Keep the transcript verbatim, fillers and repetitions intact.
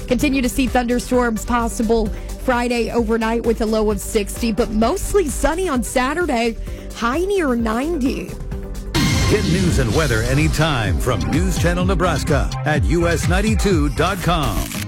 Continue to see thunderstorms possible Friday overnight with a low of sixty, but mostly sunny on Saturday, high near ninety. Get news and weather anytime from News Channel Nebraska at U S ninety-two dot com.